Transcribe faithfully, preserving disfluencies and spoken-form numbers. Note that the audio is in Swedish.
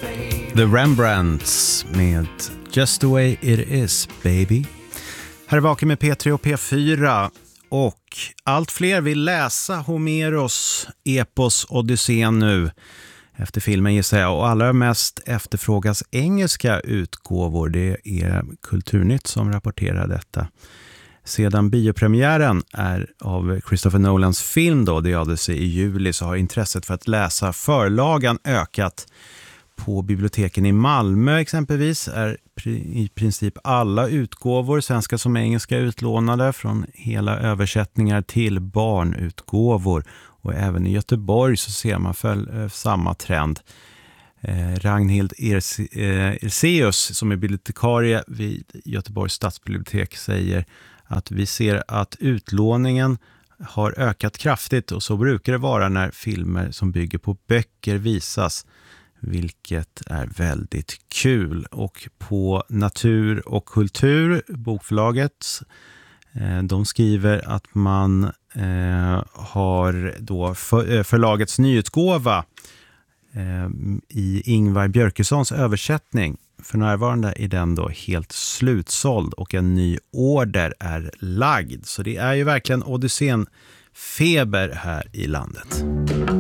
The Rembrandts med Just the way it is, baby. Här är Vaken med P tre och P fyra. Och allt fler vill läsa Homeros epos Odysseen nu efter filmen, gissar jag. Och allra mest efterfrågas engelska utgåvor. Det är Kulturnytt som rapporterar detta. Sedan biopremiären är av Christopher Nolans film då, The Odyssey, i juli, så har intresset för att läsa förlagan ökat. På biblioteken i Malmö exempelvis är i princip alla utgåvor, svenska som engelska, utlånade, från hela översättningar till barnutgåvor. Och även i Göteborg så ser man för, samma trend. Eh, Ragnhild Erseus, som är bibliotekarie vid Göteborgs stadsbibliotek, säger att vi ser att utlåningen har ökat kraftigt, och så brukar det vara när filmer som bygger på böcker visas, vilket är väldigt kul. Och på Natur och kultur, bokförlaget, eh, de skriver att man eh, har då för, förlagets nyutgåva eh, i Ingvar Björkessons översättning. För närvarande är den då helt slutsåld och en ny order är lagd. Så det är ju verkligen Odysseen feber här i landet.